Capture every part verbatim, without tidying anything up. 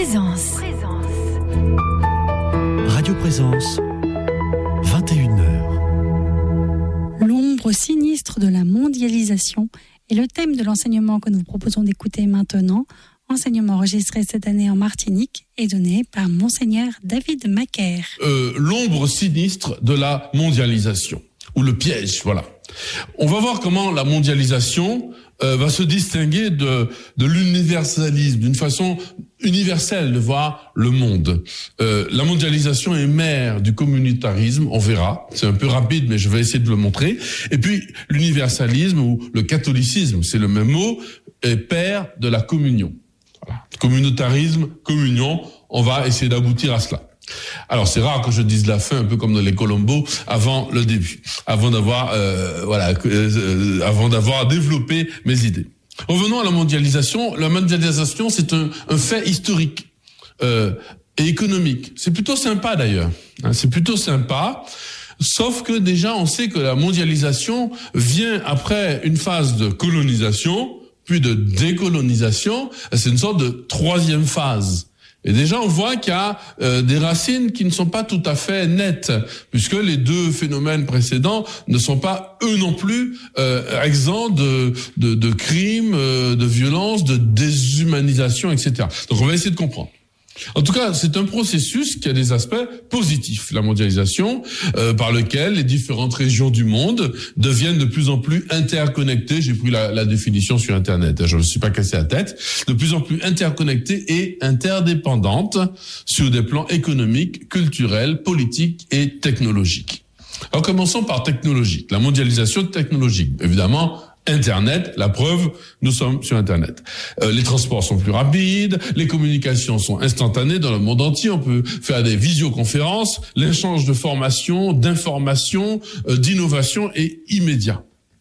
Présence. Radio Présence, vingt et une heures. L'ombre sinistre de la mondialisation est le thème de l'enseignement que nous vous proposons d'écouter maintenant. Enseignement enregistré cette année en Martinique et donné par Monseigneur David Macaire. Euh, l'ombre sinistre de la mondialisation, ou le piège, voilà. On va voir comment la mondialisation euh, va se distinguer de, de l'universalisme, d'une façon universelle de voir le monde. Euh, la mondialisation est mère du communautarisme, on verra. C'est un peu rapide, mais je vais essayer de le montrer. Et puis, l'universalisme ou le catholicisme, c'est le même mot, est père de la communion. Voilà. Communautarisme, communion, on va essayer d'aboutir à cela. Alors c'est rare que je dise la fin, un peu comme dans les Colombo, avant le début, avant d'avoir euh, voilà, euh, avant d'avoir développé mes idées. Revenons à la mondialisation. La mondialisation, c'est un, un fait historique euh, et économique. C'est plutôt sympa d'ailleurs. Hein, c'est plutôt sympa. Sauf que déjà, on sait que la mondialisation vient après une phase de colonisation, puis de décolonisation. C'est une sorte de troisième phase. Et déjà, on voit qu'il y a euh, des racines qui ne sont pas tout à fait nettes, puisque les deux phénomènes précédents ne sont pas, eux non plus, euh, exempts de, de, de crimes, euh, de violences, de déshumanisation, et cetera. Donc, on va essayer de comprendre. En tout cas, c'est un processus qui a des aspects positifs, la mondialisation, euh, par lequel les différentes régions du monde deviennent de plus en plus interconnectées. J'ai pris la, la définition sur Internet, je ne me suis pas cassé la tête. De plus en plus interconnectées et interdépendantes sur des plans économiques, culturels, politiques et technologiques. Alors commençons par technologique, la mondialisation technologique. Évidemment, Internet, la preuve, nous sommes sur Internet. Euh, les transports sont plus rapides, les communications sont instantanées dans le monde entier, on peut faire des visioconférences, l'échange de formation, d'informations, euh, d'innovation est immédiat.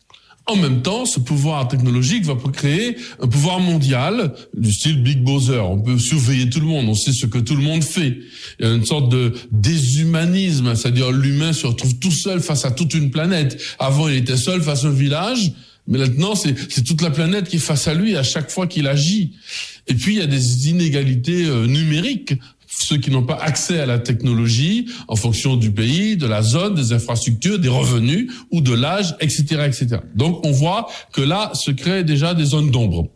En même temps, ce pouvoir technologique va créer un pouvoir mondial du style Big Brother. On peut surveiller tout le monde, on sait ce que tout le monde fait. Il y a une sorte de déshumanisme, c'est-à-dire l'humain se retrouve tout seul face à toute une planète. Avant, il était seul face à un village. Mais maintenant, c'est, c'est toute la planète qui est face à lui à chaque fois qu'il agit. Et puis, il y a des inégalités euh, numériques. Ceux qui n'ont pas accès à la technologie en fonction du pays, de la zone, des infrastructures, des revenus ou de l'âge, et cetera, et cetera. Donc, on voit que là se créent déjà des zones d'ombre.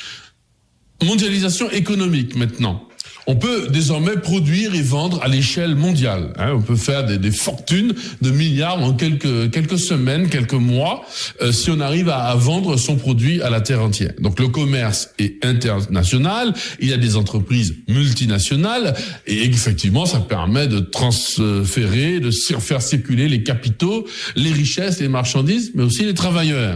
Mondialisation économique maintenant. On peut désormais produire et vendre à l'échelle mondiale. Hein, on peut faire des, des fortunes de milliards en quelques quelques semaines, quelques mois, euh, si on arrive à, à vendre son produit à la terre entière. Donc le commerce est international. Il y a des entreprises multinationales et effectivement, ça permet de transférer, de faire circuler les capitaux, les richesses, les marchandises, mais aussi les travailleurs.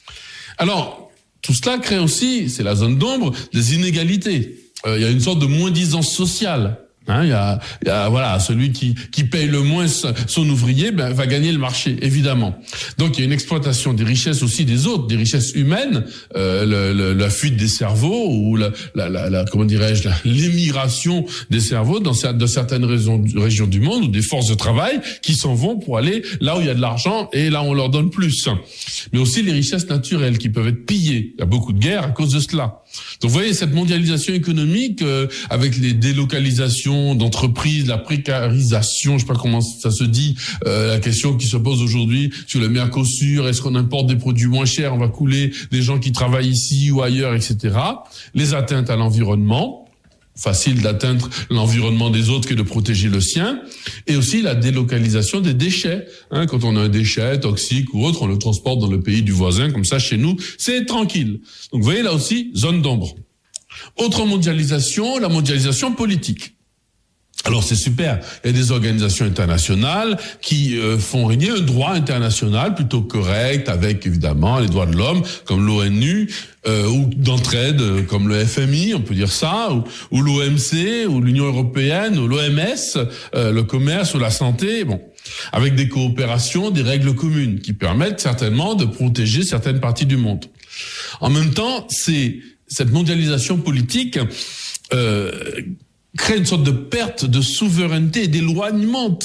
Alors tout cela crée aussi, c'est la zone d'ombre, des inégalités. Euh, il y a une sorte de moins-disance sociale. Hein, il y a, il y a voilà, celui qui qui paye le moins son ouvrier, ben va gagner le marché, évidemment. Donc il y a une exploitation des richesses aussi des autres, des richesses humaines, euh, le, le, la fuite des cerveaux ou la, la, la, la comment dirais-je, la, l'émigration des cerveaux dans, dans certaines régions, régions du monde ou des forces de travail qui s'en vont pour aller là où il y a de l'argent et là où on leur donne plus. Mais aussi les richesses naturelles qui peuvent être pillées. Il y a beaucoup de guerres à cause de cela. Donc vous voyez cette mondialisation économique euh, avec les délocalisations d'entreprises, la précarisation, je sais pas comment ça se dit, euh, la question qui se pose aujourd'hui sur le Mercosur, est-ce qu'on importe des produits moins chers, on va couler des gens qui travaillent ici ou ailleurs, et cetera. Les atteintes à l'environnement, facile d'atteindre l'environnement des autres que de protéger le sien, et aussi la délocalisation des déchets. Hein, quand on a un déchet toxique ou autre, on le transporte dans le pays du voisin, comme ça chez nous, c'est tranquille. Donc vous voyez là aussi, zone d'ombre. Autre mondialisation, la mondialisation politique. Alors c'est super, il y a des organisations internationales qui euh, font régner un droit international plutôt correct, avec évidemment les droits de l'homme, comme l'ONU, euh, ou d'entraide, euh, comme le F M I, on peut dire ça, ou, ou l'O M C, ou l'Union européenne, ou l'O M S, euh, le commerce ou la santé, bon, avec des coopérations, des règles communes qui permettent certainement de protéger certaines parties du monde. En même temps, c'est cette mondialisation politique euh, crée une sorte de perte de souveraineté, d'éloignement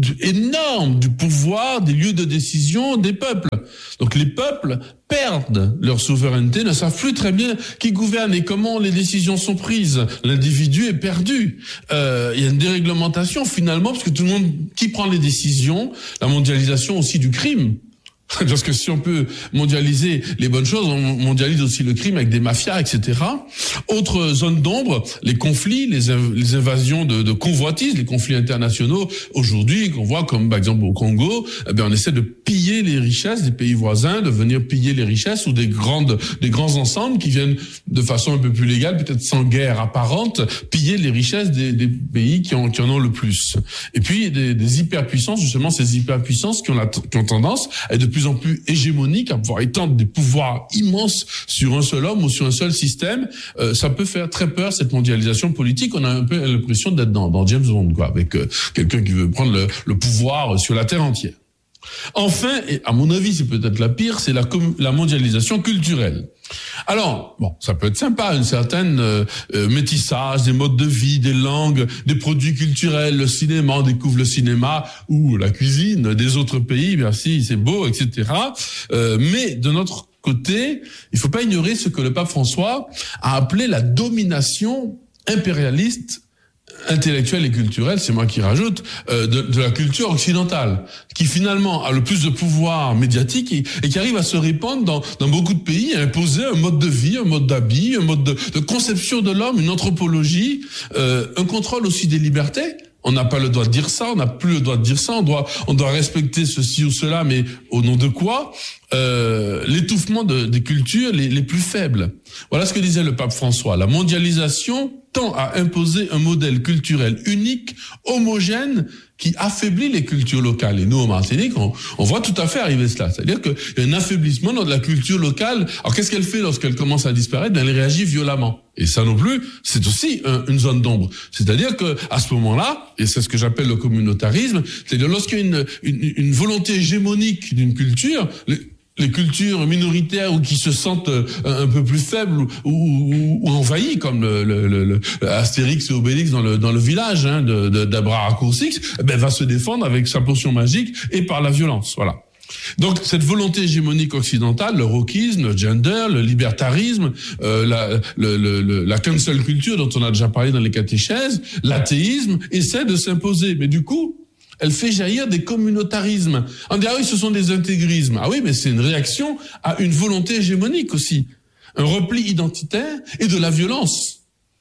énorme du pouvoir, des lieux de décision des peuples. Donc les peuples perdent leur souveraineté, ne savent plus très bien qui gouverne et comment les décisions sont prises. L'individu est perdu. Euh, il y a une déréglementation finalement, parce que tout le monde, qui prend les décisions, la mondialisation aussi du crime. Parce que si on peut mondialiser les bonnes choses, on mondialise aussi le crime avec des mafias, et cetera. Autre zone d'ombre, les conflits, les, inv- les invasions de, de convoitises, les conflits internationaux. Aujourd'hui, qu'on voit comme par exemple au Congo, eh bien, on essaie de piller les richesses des pays voisins, de venir piller les richesses ou des grandes, des grands ensembles qui viennent de façon un peu plus légale, peut-être sans guerre apparente, piller les richesses des, des pays qui, ont, qui en ont le plus. Et puis des, des hyperpuissances, justement ces hyperpuissances qui ont, la, qui ont tendance à être de plus en plus hégémonique, à pouvoir étendre des pouvoirs immenses sur un seul homme ou sur un seul système. Euh, ça peut faire très peur, cette mondialisation politique. On a un peu l'impression d'être dans, dans James Bond, quoi, avec euh, quelqu'un qui veut prendre le, le pouvoir sur la terre entière. Enfin, et à mon avis, c'est peut-être la pire, c'est la, la mondialisation culturelle. Alors, bon, ça peut être sympa, une certaine euh, euh, métissage des modes de vie, des langues, des produits culturels, le cinéma, on découvre le cinéma ou la cuisine des autres pays, merci, c'est beau, et cetera. Euh, mais de notre côté, il faut pas ignorer ce que le pape François a appelé la domination impérialiste intellectuelle et culturelle, c'est moi qui rajoute, euh, de, de la culture occidentale, qui finalement a le plus de pouvoir médiatique et, et qui arrive à se répandre dans, dans beaucoup de pays, à imposer un mode de vie, un mode d'habit, un mode de, de conception de l'homme, une anthropologie, euh, un contrôle aussi des libertés. On n'a pas le droit de dire ça, on n'a plus le droit de dire ça, on doit, on doit respecter ceci ou cela, mais au nom de quoi? Euh, l'étouffement de, des cultures les, les plus faibles. Voilà ce que disait le pape François. La mondialisation tend à imposer un modèle culturel unique, homogène, qui affaiblit les cultures locales. Et nous, en Martinique, on, on voit tout à fait arriver cela. C'est-à-dire qu'il y a un affaiblissement de la culture locale. Alors, qu'est-ce qu'elle fait lorsqu'elle commence à disparaître? Ben, elle réagit violemment. Et ça non plus, c'est aussi un, une zone d'ombre. C'est-à-dire que à ce moment-là, et c'est ce que j'appelle le communautarisme, c'est-à-dire lorsqu'il y a une, une, une volonté hégémonique d'une culture, les, les cultures minoritaires ou qui se sentent un peu plus faibles ou, ou, ou envahies, comme le, le, le, le Astérix et Obélix dans le, dans le village hein, de, de, d'Abracocix, eh ben, va se défendre avec sa potion magique et par la violence. Voilà. Donc cette volonté hégémonique occidentale, le wokisme, le gender, le libertarisme, euh, la, le, le, la cancel culture dont on a déjà parlé dans les catéchèses, l'athéisme, essaie de s'imposer. Mais du coup, elle fait jaillir des communautarismes. On dit, ah oui, ce sont des intégrismes. Ah oui, mais c'est une réaction à une volonté hégémonique aussi. Un repli identitaire et de la violence.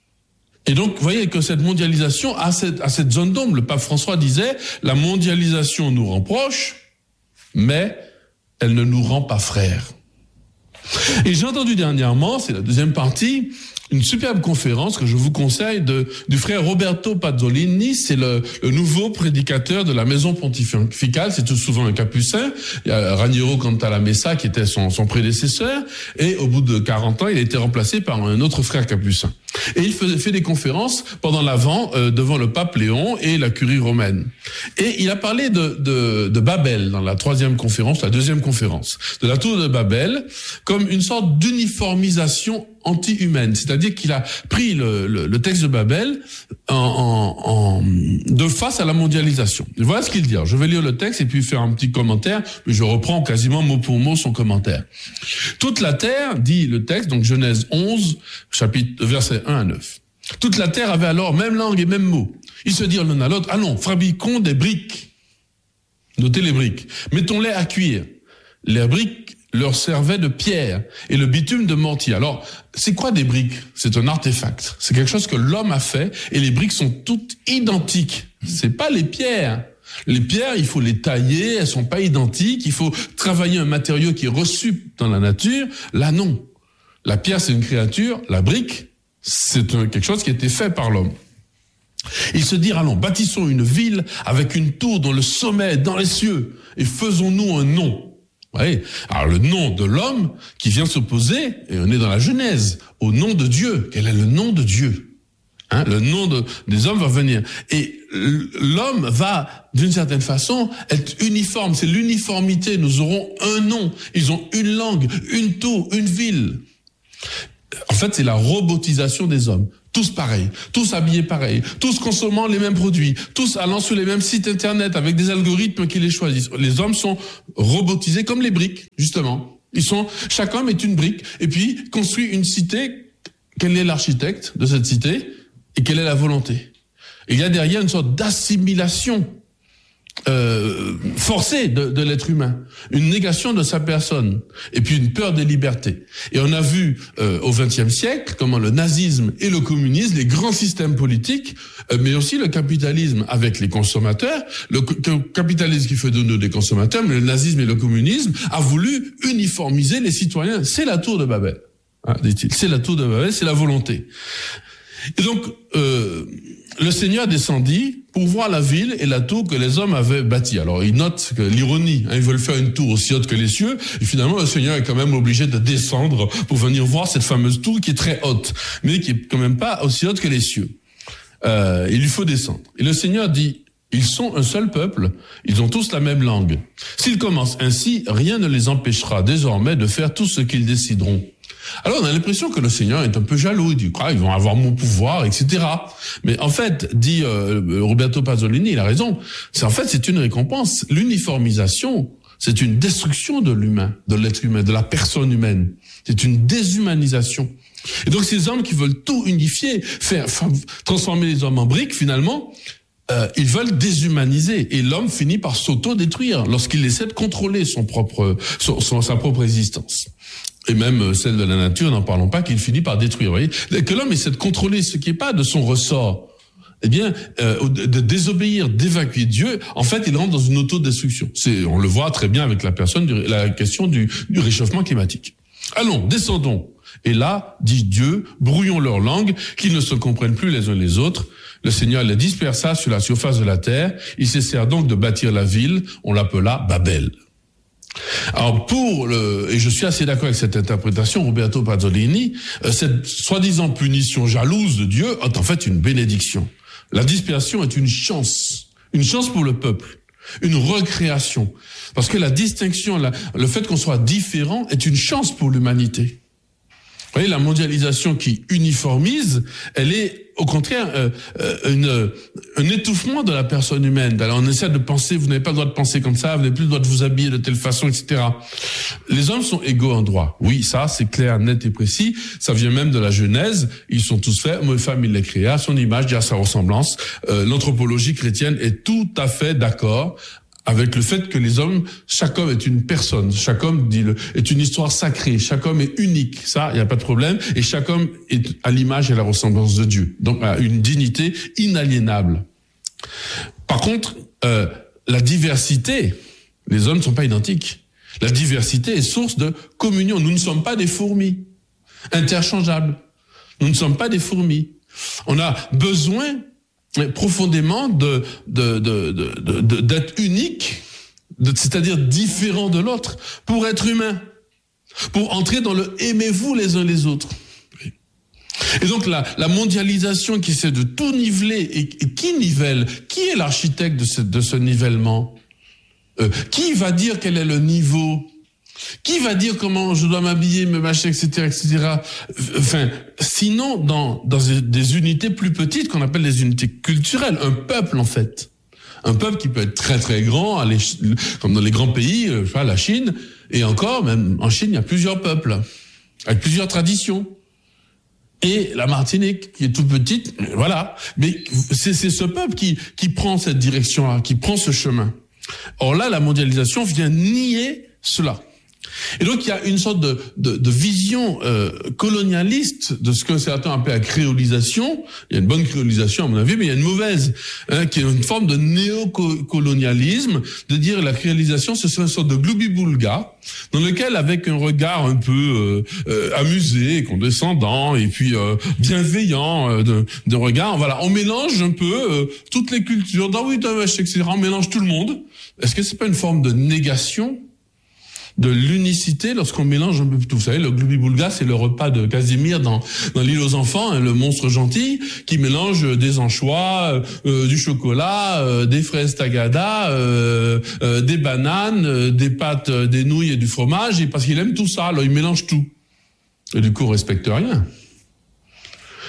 Et donc, vous voyez que cette mondialisation a cette, a cette zone d'ombre. Le pape François disait, la mondialisation nous rend proches, mais elle ne nous rend pas frères. Et j'ai entendu dernièrement, c'est la deuxième partie, une superbe conférence que je vous conseille de, du frère Roberto Pazzolini. C'est le, le nouveau prédicateur de la maison pontificale. C'est tout souvent un capucin. Il y a Raniero Cantalamessa qui était son, son prédécesseur. Et au bout de quarante ans, il a été remplacé par un autre frère capucin. Et il faisait, fait des conférences pendant l'Avent euh, devant le pape Léon et la curie romaine. Et il a parlé de, de, de Babel dans la troisième conférence, la deuxième conférence, de la tour de Babel, comme une sorte d'uniformisation anti-humaine. C'est-à-dire qu'il a pris le, le, le texte de Babel en, en, en, de face à la mondialisation. Et voilà ce qu'il dit. Alors, je vais lire le texte et puis faire un petit commentaire, mais je reprends quasiment mot pour mot son commentaire. Toute la terre, dit le texte, donc Genèse onze, chapitre, verset un à neuf. Toute la terre avait alors même langue et même mot. Ils se dirent l'un à l'autre, allons, fabriquons des briques. Notez les briques. Mettons-les à cuire. Les briques leur servaient de pierre et le bitume de mortier. Alors, c'est quoi des briques? C'est un artefact. C'est quelque chose que l'homme a fait et les briques sont toutes identiques. C'est pas les pierres. Les pierres, il faut les tailler, elles sont pas identiques. Il faut travailler un matériau qui est reçu dans la nature. Là, non. La pierre, c'est une créature. La brique, c'est un, quelque chose qui a été fait par l'homme. Ils se dirent, allons, bâtissons une ville avec une tour dont le sommet est dans les cieux et faisons-nous un nom. Oui. Alors le nom de l'homme qui vient s'opposer, et on est dans la Genèse, au nom de Dieu. Quel est le nom de Dieu? Hein, le nom de, des hommes va venir. Et l'homme va, d'une certaine façon, être uniforme. C'est l'uniformité. Nous aurons un nom. Ils ont une langue, une tour, une ville. En fait, c'est la robotisation des hommes. Tous pareils, tous habillés pareils, tous consommant les mêmes produits, tous allant sur les mêmes sites internet avec des algorithmes qui les choisissent. Les hommes sont robotisés comme les briques, justement. Ils sont, chaque homme est une brique, et puis construit une cité. Quel est l'architecte de cette cité et quelle est la volonté? Et il y a derrière une sorte d'assimilation Euh, forcée de, de l'être humain, une négation de sa personne, et puis une peur des libertés. Et on a vu euh, au vingtième siècle comment le nazisme et le communisme, les grands systèmes politiques, euh, mais aussi le capitalisme avec les consommateurs, le, le capitalisme qui fait de nous des consommateurs, mais le nazisme et le communisme a voulu uniformiser les citoyens. C'est la tour de Babel, hein, dit-il. C'est la tour de Babel, c'est la volonté. Et donc, euh, le Seigneur descendit pour voir la ville et la tour que les hommes avaient bâtie. Alors, il note que l'ironie, hein, ils veulent faire une tour aussi haute que les cieux, et finalement, le Seigneur est quand même obligé de descendre pour venir voir cette fameuse tour qui est très haute, mais qui est quand même pas aussi haute que les cieux. Euh, il lui faut descendre. Et le Seigneur dit, ils sont un seul peuple, ils ont tous la même langue. S'ils commencent ainsi, rien ne les empêchera désormais de faire tout ce qu'ils décideront. Alors on a l'impression que le Seigneur est un peu jaloux, il dit ah, ils vont avoir mon pouvoir, et cetera. Mais en fait, dit euh, Roberto Pasolini, il a raison, c'est en fait c'est une récompense. L'uniformisation, c'est une destruction de l'humain, de l'être humain, de la personne humaine. C'est une déshumanisation. Et donc ces hommes qui veulent tout unifier, faire, faire transformer les hommes en briques, finalement, euh, ils veulent déshumaniser. Et l'homme finit par s'auto-détruire lorsqu'il essaie de contrôler son propre, son, son, sa propre existence. Et même celle de la nature, n'en parlons pas, qu'il finit par détruire. Vous voyez, que l'homme essaie de contrôler ce qui n'est pas de son ressort, eh bien, euh, de désobéir, d'évacuer Dieu, en fait, il rentre dans une autodestruction. C'est, on le voit très bien avec la personne, du, la question du, du réchauffement climatique. Allons, descendons. Et là, dit Dieu, brouillons leur langue, qu'ils ne se comprennent plus les uns les autres. Le Seigneur les dispersa sur la surface de la terre. Ils cessèrent donc de bâtir la ville. On l'appela Babel. Alors pour le, et je suis assez d'accord avec cette interprétation, Roberto Pasolini, euh, cette soi-disant punition jalouse de Dieu est en fait une bénédiction. La dispersion est une chance, une chance pour le peuple, une recréation, parce que la distinction, la, le fait qu'on soit différent est une chance pour l'humanité. Vous voyez, la mondialisation qui uniformise, elle est au contraire euh, euh, une, un étouffement de la personne humaine. Alors on essaie de penser, vous n'avez pas le droit de penser comme ça, vous n'avez plus le droit de vous habiller de telle façon, et cetera. Les hommes sont égaux en droit. Oui, ça c'est clair, net et précis. Ça vient même de la Genèse. Ils sont tous faits, homme et femme, il les créa à son image et à sa ressemblance. Euh, l'anthropologie chrétienne est tout à fait d'accord avec le fait que les hommes, chaque homme est une personne, chaque homme dit le, est une histoire sacrée, chaque homme est unique, ça, il n'y a pas de problème, et chaque homme est à l'image et à la ressemblance de Dieu, donc a une dignité inaliénable. Par contre, euh, la diversité, les hommes ne sont pas identiques. La diversité est source de communion. Nous ne sommes pas des fourmis interchangeables. Nous ne sommes pas des fourmis. On a besoin profondément de, de, de, de, de, d'être unique, de, c'est-à-dire différent de l'autre, pour être humain, pour entrer dans le aimez-vous les uns les autres. Et donc la, la mondialisation qui essaie de tout niveler, et, et qui nivelle? Qui est l'architecte de ce, de ce nivellement? euh, Qui va dire quel est le niveau? Qui va dire comment je dois m'habiller, me mâcher, et cetera, et cetera. Enfin, sinon, dans, dans des unités plus petites qu'on appelle les unités culturelles, un peuple en fait, un peuple qui peut être très très grand, à comme dans les grands pays, je sais pas, la Chine, et encore, même en Chine, il y a plusieurs peuples avec plusieurs traditions. Et la Martinique, qui est toute petite, voilà. Mais c'est, c'est ce peuple qui qui prend cette direction-là, qui prend ce chemin. Or là, la mondialisation vient nier cela. Et donc il y a une sorte de, de, de vision euh, colonialiste de ce que certains appellent la créolisation. Il y a une bonne créolisation à mon avis, mais il y a une mauvaise, hein, qui est une forme de néocolonialisme, de dire la créolisation, ce serait une sorte de gloubi-boulga, dans lequel, avec un regard un peu euh, euh, amusé, condescendant, et puis euh, bienveillant euh, de, de regard, voilà, on mélange un peu euh, toutes les cultures, Darwin, et cetera. On mélange tout le monde. Est-ce que c'est pas une forme de négation de l'unicité lorsqu'on mélange un peu tout? Vous savez, le gloubi-boulga, c'est le repas de Casimir dans, dans l'île aux enfants, hein, le monstre gentil, qui mélange des anchois, euh, du chocolat, euh, des fraises tagada, euh, euh, des bananes, euh, des pâtes, euh, des nouilles et du fromage, et parce qu'il aime tout ça, alors il mélange tout. Et du coup, on respecte rien.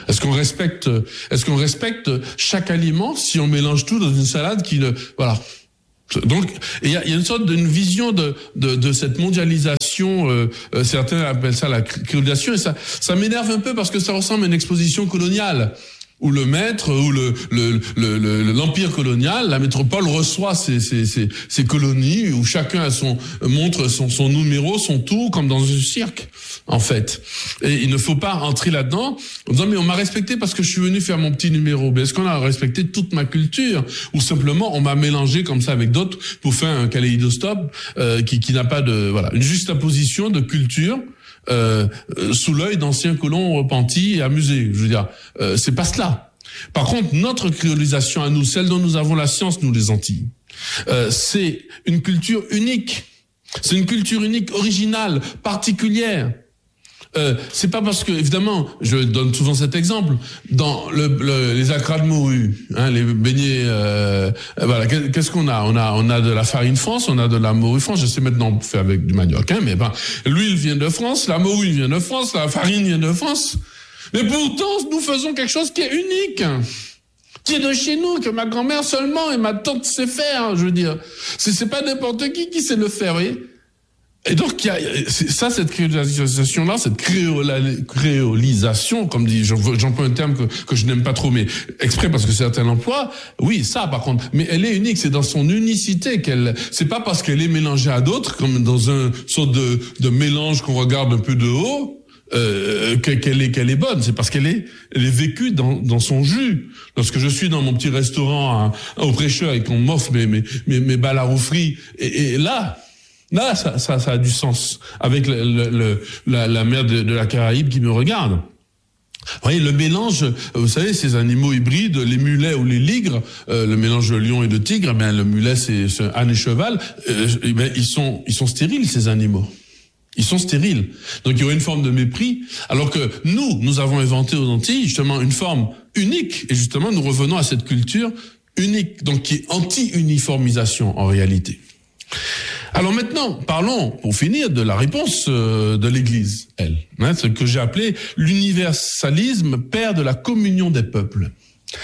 Est-ce qu'on respecte, est-ce qu'on respecte chaque aliment si on mélange tout dans une salade qui ne, voilà. Donc, il y a, y a une sorte d'une vision de, de, de cette mondialisation, euh, euh, certains appellent ça la créolisation, et ça, ça m'énerve un peu parce que ça ressemble à une exposition coloniale, où le maître, où le, le, le, le, l'empire colonial, la métropole reçoit ses, ses, ses, ses colonies, où chacun a son, montre son, son numéro, son tout, comme dans un cirque, en fait. Et il ne faut pas entrer là-dedans en disant, mais on m'a respecté parce que je suis venu faire mon petit numéro. Mais est-ce qu'on a respecté toute ma culture? Ou simplement, on m'a mélangé comme ça avec d'autres pour faire un kaléidoscope, euh, qui, qui n'a pas de, voilà, une juxtaposition de culture, Euh, euh, sous l'œil d'anciens colons repentis et amusés. Je veux dire, euh, c'est pas cela. Par contre, notre créolisation à nous, celle dont nous avons la science, nous les Antilles, euh, c'est une culture unique. C'est une culture unique, originale, particulière. Euh, c'est pas parce que, évidemment, je donne souvent cet exemple, dans le, le, les acras de morue, hein, les beignets, euh, voilà, qu'est-ce qu'on a? On a, on a de la farine France, on a de la morue France. Je sais maintenant faire avec du manioc, hein, mais ben, l'huile vient de France, la morue vient de France, la farine vient de France. Mais pourtant, nous faisons quelque chose qui est unique, qui est de chez nous, que ma grand-mère seulement et ma tante sait faire, je veux dire. C'est, c'est pas n'importe qui qui sait le faire, vous voyez. Et donc, il y a, ça, cette créolisation-là, cette créola, créolisation, comme dit, j'emploie un terme que, que je n'aime pas trop, mais exprès parce que certains l'emploient, oui, ça, par contre, mais elle est unique, c'est dans son unicité qu'elle, c'est pas parce qu'elle est mélangée à d'autres, comme dans un sorte de, de mélange qu'on regarde un peu de haut, euh, qu'elle est, qu'elle est bonne, c'est parce qu'elle est, elle est vécue dans, dans son jus. Lorsque je suis dans mon petit restaurant à, au Prêcheur et qu'on m'offre mes, mes, mes, mes balaros frits, et, et là, Là, ça, ça, ça a du sens avec le, le, le, la, la mer de, de la Caraïbe qui me regarde. Vous voyez, le mélange, vous savez, ces animaux hybrides, les mulets ou les ligres, euh, le mélange de lion et de tigre, eh bien, le mulet, c'est, c'est âne et cheval, euh, eh bien, ils sont, ils sont stériles, ces animaux. Ils sont stériles. Donc, il y aurait une forme de mépris, alors que nous, nous avons inventé aux Antilles, justement, une forme unique, et justement, nous revenons à cette culture unique, donc qui est anti-uniformisation, en réalité. Alors maintenant, parlons, pour finir, de la réponse euh, de l'Église, elle, hein, ce que j'ai appelé l'universalisme, père de la communion des peuples.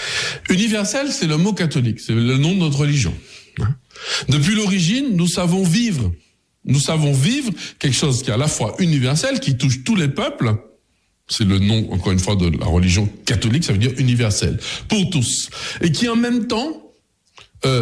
Universel, c'est le mot catholique, c'est le nom de notre religion. Hein. Depuis l'origine, nous savons vivre, nous savons vivre quelque chose qui est à la fois universel, qui touche tous les peuples, c'est le nom, encore une fois, de la religion catholique, ça veut dire universel, pour tous, et qui en même temps euh,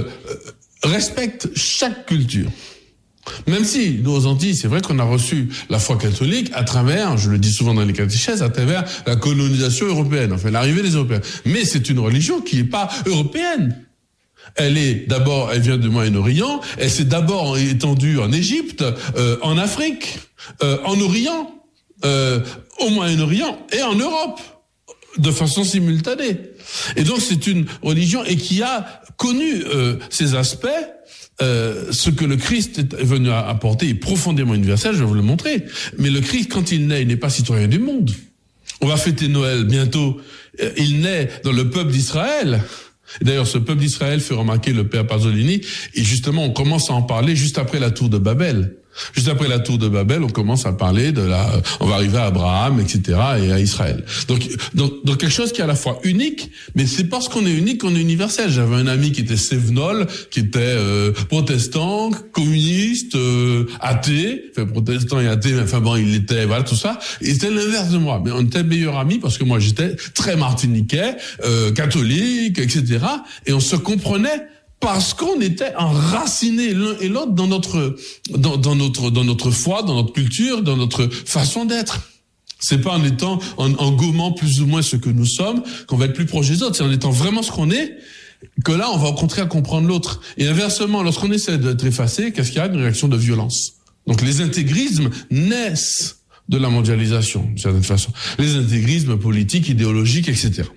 respecte chaque culture. Même si, nous aux Antilles, c'est vrai qu'on a reçu la foi catholique à travers, je le dis souvent dans les catéchèses, à travers la colonisation européenne, enfin l'arrivée des Européens. Mais c'est une religion qui n'est pas européenne. Elle est d'abord, elle vient du Moyen-Orient, elle s'est d'abord étendue en Égypte, euh, en Afrique, euh, en Orient, euh, au Moyen-Orient et en Europe, de façon simultanée. Et donc c'est une religion et qui a connu euh, ces aspects. Euh, ce que le Christ est venu apporter est profondément universel, je vais vous le montrer. Mais le Christ, quand il naît, il n'est pas citoyen du monde. On va fêter Noël bientôt. Il naît dans le peuple d'Israël. D'ailleurs, ce peuple d'Israël fait remarquer le père Pasolini. Et justement, on commence à en parler juste après la tour de Babel. Juste après la tour de Babel, on commence à parler de la, on va arriver à Abraham, et cetera, et à Israël. Donc, donc, donc quelque chose qui est à la fois unique, mais c'est parce qu'on est unique qu'on est universel. J'avais un ami qui était sévenol, qui était euh, protestant, communiste, euh, athée, enfin protestant et athée, mais enfin bon, il était, voilà, tout ça. Et c'était l'inverse de moi. Mais on était meilleurs amis parce que moi j'étais très martiniquais, euh, catholique, et cetera. Et on se comprenait. Parce qu'on était enracinés l'un et l'autre dans notre, dans, dans notre, dans notre foi, dans notre culture, dans notre façon d'être. C'est pas en étant, en, en gommant plus ou moins ce que nous sommes, qu'on va être plus proche des autres. C'est en étant vraiment ce qu'on est, que là, on va au contraire comprendre l'autre. Et inversement, lorsqu'on essaie d'être effacé, qu'est-ce qu'il y a? Une réaction de violence. Donc les intégrismes naissent de la mondialisation, d'une certaine façon. Les intégrismes politiques, idéologiques, et cetera.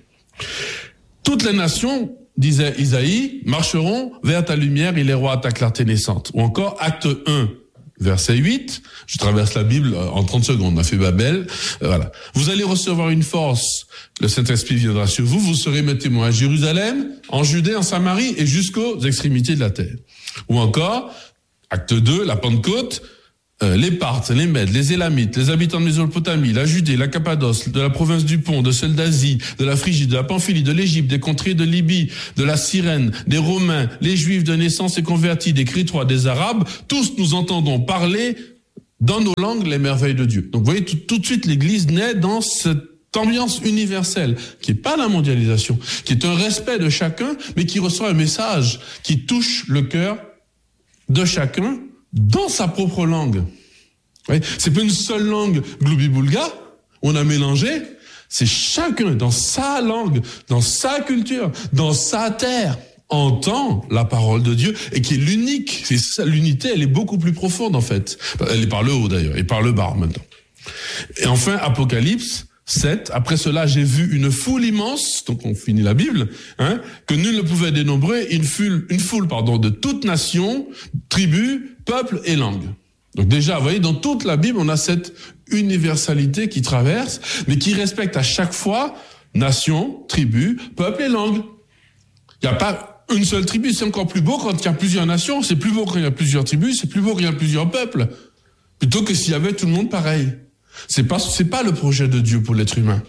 Toutes les nations, disait Isaïe, marcheront vers ta lumière et les rois à ta clarté naissante. Ou encore, acte un, verset huit, je traverse la Bible en trente secondes, on a fait Babel, euh, voilà. Vous allez recevoir une force, le Saint-Esprit viendra sur vous, vous serez mes témoins à Jérusalem, en Judée, en Samarie et jusqu'aux extrémités de la terre. Ou encore, acte deux, la Pentecôte, euh, les Parthes, les Mèdes, les Élamites, les habitants de Mésopotamie, la Judée, la Cappadoce, de la province du Pont, de celle d'Asie, de la Phrygie, de la Pamphylie, de l'Égypte, des contrées de Libye, de la Cyrène, des Romains, les Juifs de naissance et convertis, des Crétois, des Arabes, tous nous entendons parler dans nos langues les merveilles de Dieu. Donc vous voyez, tout, tout de suite, l'Église naît dans cette ambiance universelle, qui n'est pas la mondialisation, qui est un respect de chacun, mais qui reçoit un message qui touche le cœur de chacun dans sa propre langue. Oui, c'est pas une seule langue gloubi-boulga, on a mélangé, c'est chacun dans sa langue, dans sa culture, dans sa terre, entend la parole de Dieu et qui est l'unique. C'est ça, l'unité, elle est beaucoup plus profonde en fait. Elle est par le haut d'ailleurs, et par le bas en même temps. Et enfin, Apocalypse sept, après cela, j'ai vu une foule immense, donc on finit la Bible, hein, que nul ne pouvait dénombrer, une foule, une foule, pardon, de toutes nations, tribus, peuples et langues. Donc déjà, vous voyez, dans toute la Bible, on a cette universalité qui traverse, mais qui respecte à chaque fois nation, tribu, peuple et langue. Il n'y a pas une seule tribu, c'est encore plus beau quand il y a plusieurs nations, c'est plus beau quand il y a plusieurs tribus, c'est plus beau quand il y a plusieurs peuples, plutôt que s'il y avait tout le monde pareil. C'est pas, c'est pas le projet de Dieu pour l'être humain.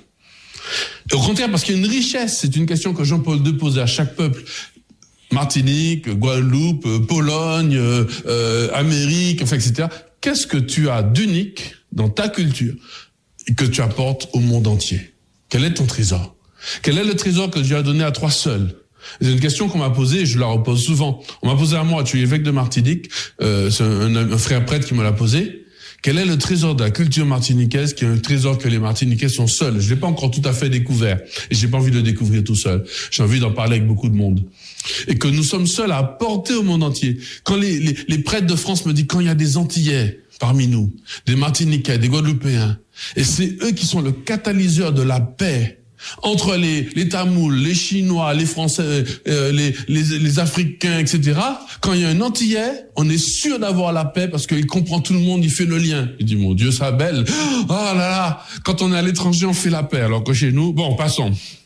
Au contraire, parce qu'il y a une richesse, c'est une question que Jean-Paul deux posait à chaque peuple. Martinique, Guadeloupe, Pologne, euh, Amérique, enfin, et cetera. Qu'est-ce que tu as d'unique dans ta culture et que tu apportes au monde entier? Quel est ton trésor? Quel est le trésor que Dieu a donné à toi seul? C'est une question qu'on m'a posée et je la repose souvent. On m'a posé à moi, tu es évêque de Martinique, euh, c'est un, un frère prêtre qui me l'a posé. Quel est le trésor de la culture martiniquaise qui est un trésor que les Martiniquais sont seuls? Je l'ai pas encore tout à fait découvert et j'ai pas envie de le découvrir tout seul. J'ai envie d'en parler avec beaucoup de monde. Et que nous sommes seuls à apporter au monde entier. Quand les, les, les prêtres de France me disent quand il y a des Antillais parmi nous, des Martiniquais, des Guadeloupéens, et c'est eux qui sont le catalyseur de la paix entre les, les Tamouls, les Chinois, les Français, euh, les, les, les Africains, et cetera. Quand il y a un Antillais, on est sûr d'avoir la paix parce qu'il comprend tout le monde, il fait le lien. Il dit, mon Dieu, ça belle. Oh là là, quand on est à l'étranger, on fait la paix. Alors que chez nous, bon, passons.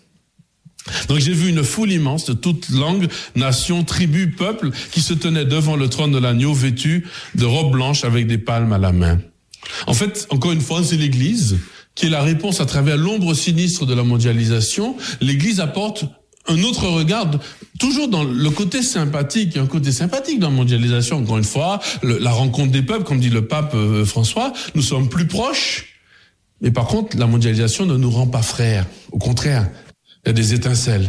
Donc j'ai vu une foule immense de toutes langues, nations, tribus, peuples qui se tenaient devant le trône de l'agneau vêtus de robes blanches avec des palmes à la main. En fait, encore une fois, c'est l'Église qui est la réponse à travers l'ombre sinistre de la mondialisation. L'Église apporte un autre regard, toujours dans le côté sympathique. Il y a un côté sympathique dans la mondialisation. Encore une fois, le, la rencontre des peuples, comme dit le pape euh, François, nous sommes plus proches. Mais par contre, la mondialisation ne nous rend pas frères. Au contraire, il y a des étincelles.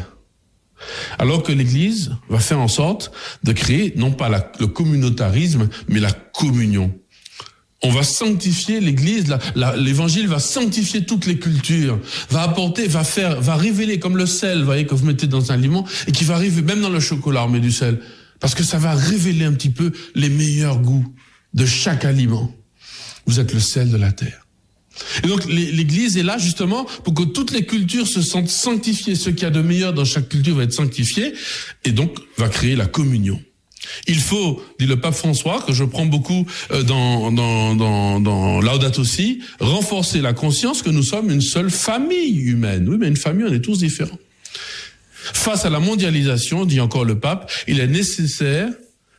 Alors que l'Église va faire en sorte de créer, non pas la, le communautarisme, mais la communion. On va sanctifier l'Église, la, la, l'Évangile va sanctifier toutes les cultures, va apporter, va faire, va révéler comme le sel, vous voyez, que vous mettez dans un aliment, et qui va arriver, même dans le chocolat, on met du sel, parce que ça va révéler un petit peu les meilleurs goûts de chaque aliment. Vous êtes le sel de la terre. Et donc l'Église est là justement pour que toutes les cultures se sentent sanctifiées. Ce qu'il y a de meilleur dans chaque culture va être sanctifié, et donc va créer la communion. Il faut, dit le pape François, que je prends beaucoup dans, dans, dans, dans Laudato Si, renforcer la conscience que nous sommes une seule famille humaine. Oui, mais une famille, on est tous différents. Face à la mondialisation, dit encore le pape, il est nécessaire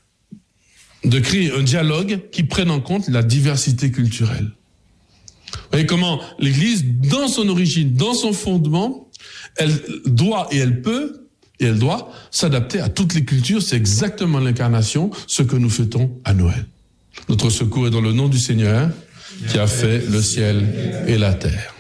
de créer un dialogue qui prenne en compte la diversité culturelle. Vous voyez comment l'Église, dans son origine, dans son fondement, elle doit et elle peut et elle doit s'adapter à toutes les cultures. C'est exactement l'incarnation, ce que nous fêtons à Noël. Notre secours est dans le nom du Seigneur qui a fait le ciel et la terre.